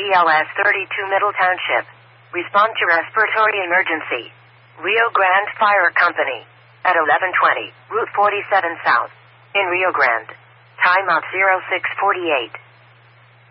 BLS 32 Middle Township. Respond to respiratory emergency. Rio Grande Fire Company. At 1120, Route 47 South. In Rio Grande. Timeout 0648.